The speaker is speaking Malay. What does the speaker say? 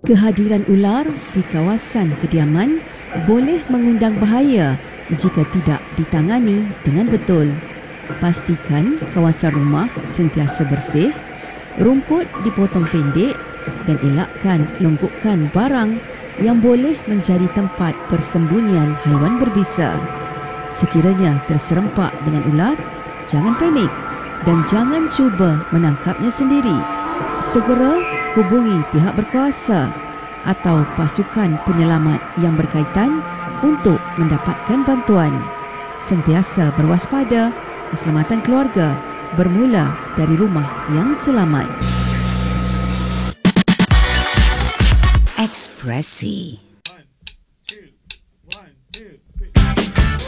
Kehadiran ular di kawasan kediaman boleh mengundang bahaya jika tidak ditangani dengan betul. Pastikan kawasan rumah sentiasa bersih, rumput dipotong pendek dan elakkan longkokkan barang yang boleh menjadi tempat persembunyian haiwan berbisa. Sekiranya terserempak dengan ular, jangan panik dan jangan cuba menangkapnya sendiri. Segera hubungi pihak berkuasa atau pasukan penyelamat yang berkaitan untuk mendapatkan bantuan. Sentiasa berwaspada, keselamatan keluarga bermula dari rumah yang selamat. Ekspresi.